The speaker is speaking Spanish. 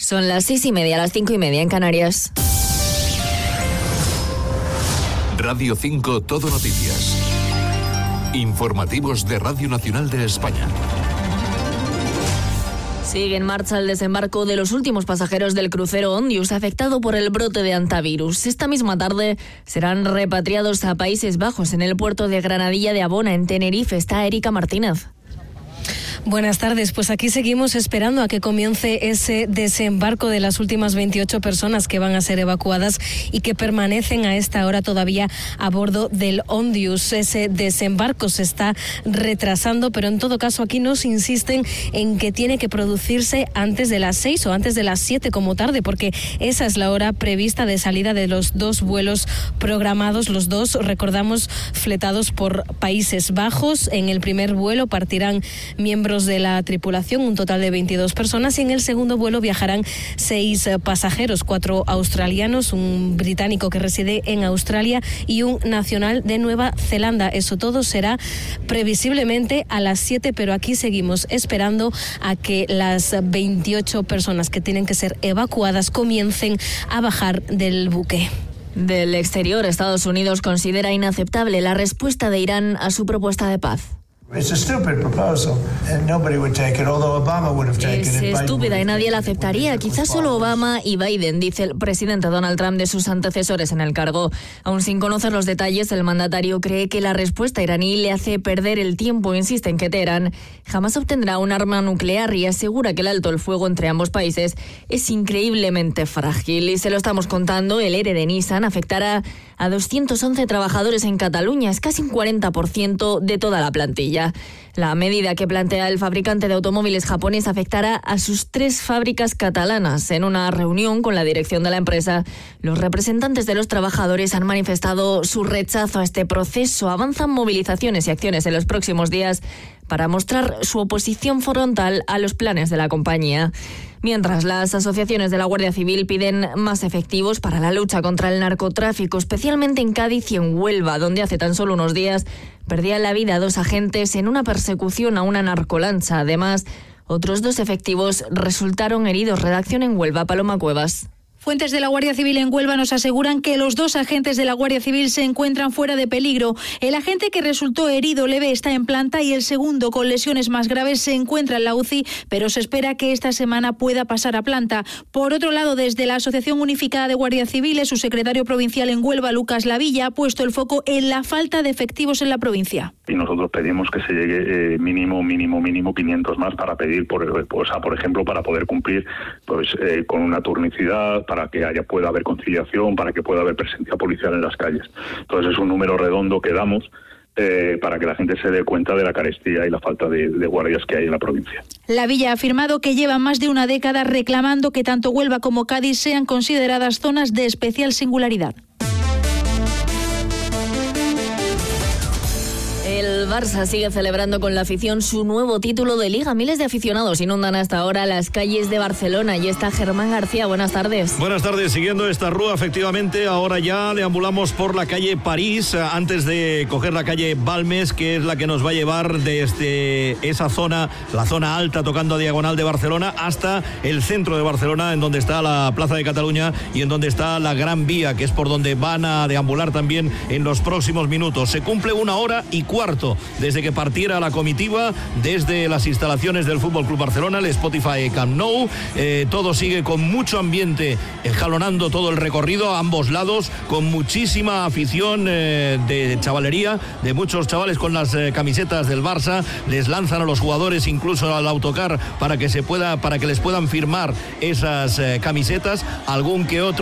Son las 6:30, las 5:30 en Canarias. Radio 5 Todo Noticias. Informativos de Radio Nacional de España. Sigue en marcha el desembarco de los últimos pasajeros del crucero Ondius afectado por el brote de hantavirus. Esta misma tarde serán repatriados a Países Bajos en el puerto de Granadilla de Abona, en Tenerife. Está Erika Martínez. Buenas tardes, pues aquí seguimos esperando a que comience ese desembarco de las últimas 28 personas que van a ser evacuadas y que permanecen a esta hora todavía a bordo del Ondius. Ese desembarco se está retrasando, pero en todo caso aquí nos insisten en que tiene que producirse antes de las 6 o antes de las 7 como tarde, porque esa es la hora prevista de salida de los dos vuelos programados, los dos, recordamos, fletados por Países Bajos. En el primer vuelo partirán miembros de la tripulación, un total de 22 personas, y en el segundo vuelo viajarán 6 pasajeros, 4 australianos, un británico que reside en Australia y un nacional de Nueva Zelanda. Eso todo será previsiblemente a las 7, pero aquí seguimos esperando a que las 28 personas que tienen que ser evacuadas comiencen a bajar del buque. Del exterior, Estados Unidos considera inaceptable la respuesta de Irán a su propuesta de paz. Es estúpida y nadie la aceptaría. Quizás solo Obama y Biden, dice el presidente Donald Trump de sus antecesores en el cargo. Aún sin conocer los detalles, el mandatario cree que la respuesta iraní le hace perder el tiempo. Insiste en que Teherán jamás obtendrá un arma nuclear y asegura que el alto el fuego entre ambos países es increíblemente frágil. Y se lo estamos contando, el ERE de Nissan afectará a 211 trabajadores en Cataluña. Es casi un 40% de toda la plantilla. La medida que plantea el fabricante de automóviles japonés afectará a sus 3 fábricas catalanas. En una reunión con la dirección de la empresa, los representantes de los trabajadores han manifestado su rechazo a este proceso. Avanzan movilizaciones y acciones en los próximos días para mostrar su oposición frontal a los planes de la compañía. Mientras, las asociaciones de la Guardia Civil piden más efectivos para la lucha contra el narcotráfico, especialmente en Cádiz y en Huelva, donde hace tan solo unos días perdían la vida 2 agentes en una persecución a una narcolancha. Además, otros 2 efectivos resultaron heridos. Redacción en Huelva, Paloma Cuevas. Fuentes de la Guardia Civil en Huelva nos aseguran que los 2 agentes de la Guardia Civil se encuentran fuera de peligro. El agente que resultó herido leve está en planta y el segundo, con lesiones más graves, se encuentra en la UCI, pero se espera que esta semana pueda pasar a planta. Por otro lado, desde la Asociación Unificada de Guardias Civiles, su secretario provincial en Huelva, Lucas Lavilla, ha puesto el foco en la falta de efectivos en la provincia. Y nosotros pedimos que se llegue mínimo 500 más para pedir, por ejemplo, para poder cumplir con una turnicidad, para que pueda haber conciliación, para que pueda haber presencia policial en las calles. Entonces es un número redondo que damos para que la gente se dé cuenta de la carestía y la falta de guardias que hay en la provincia. La Villa ha afirmado que lleva más de una década reclamando que tanto Huelva como Cádiz sean consideradas zonas de especial singularidad. El Barça sigue celebrando con la afición su nuevo título de Liga. Miles de aficionados inundan hasta ahora las calles de Barcelona. Y está Germán García. Buenas tardes. Buenas tardes. Siguiendo esta rúa, efectivamente, ahora ya deambulamos por la calle París antes de coger la calle Balmes, que es la que nos va a llevar desde esa zona, la zona alta, tocando a diagonal de Barcelona, hasta el centro de Barcelona, en donde está la Plaza de Cataluña y en donde está la Gran Vía, que es por donde van a deambular también en los próximos minutos. Se cumple 1h15 desde que partiera la comitiva desde las instalaciones del Fútbol Club Barcelona, el Spotify Camp Nou. Todo sigue con mucho ambiente, jalonando todo el recorrido a ambos lados, con muchísima afición de chavalería, de muchos chavales con las camisetas del Barça. Les lanzan a los jugadores incluso al autocar para que les puedan firmar esas camisetas. Algún que otro